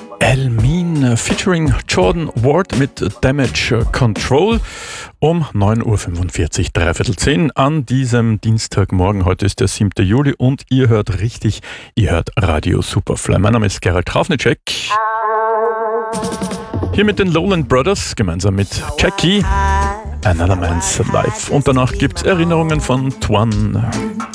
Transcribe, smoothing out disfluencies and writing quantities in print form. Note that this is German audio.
Elmin featuring Jordan Ward mit Damage Control um 9.45 Uhr, 9:45 an diesem Dienstagmorgen. Heute ist der 7. Juli und ihr hört richtig, ihr hört Radio Superfly. Mein Name ist Gerald Trafnicek. Hier mit den Lowland Brothers, gemeinsam mit Jackie, Another Man's Life. Und danach gibt's Erinnerungen von Twan.